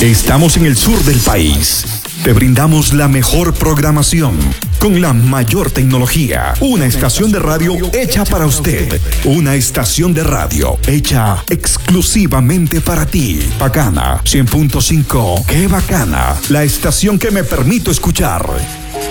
Estamos en el sur del país. Te brindamos la mejor programación con la mayor tecnología. Una estación de radio hecha para usted. Una estación de radio hecha exclusivamente para ti. Bacana 100.5. ¡Qué bacana! La estación que me permito escuchar.